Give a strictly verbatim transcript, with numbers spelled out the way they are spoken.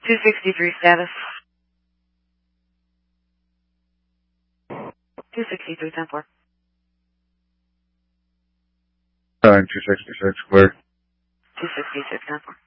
two sixty-three status. two sixty-three, ten four. Time two sixty-six, clear. two sixty-six, ten four.